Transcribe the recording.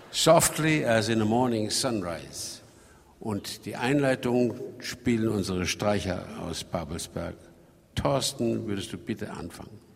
Softly as in a morning sunrise. Und die Einleitung spielen unsere Streicher aus Babelsberg. Thorsten, würdest du bitte anfangen?